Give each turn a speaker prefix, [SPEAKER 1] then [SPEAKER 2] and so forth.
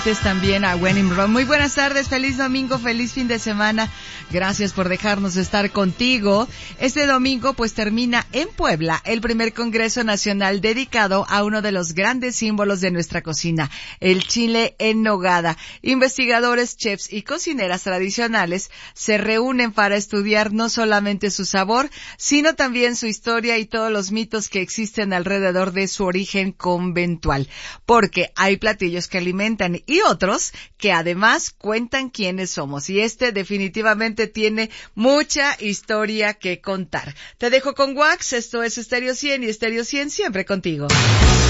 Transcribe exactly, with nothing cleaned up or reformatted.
[SPEAKER 1] También a Wenim Ron. Muy buenas tardes, feliz domingo, feliz fin de semana. Gracias por dejarnos estar contigo. Este domingo pues termina en Puebla el primer Congreso Nacional dedicado a uno de los grandes símbolos de nuestra cocina, el chile en nogada. Investigadores, chefs y cocineras tradicionales se reúnen para estudiar no solamente su sabor, sino también su historia y todos los mitos que existen alrededor de su origen conventual. Porque hay platillos que alimentan y otros que además cuentan quiénes somos. Y este definitivamente tiene mucha historia que contar. Te dejo con Wax, esto es Stereo cien y Stereo cien siempre contigo.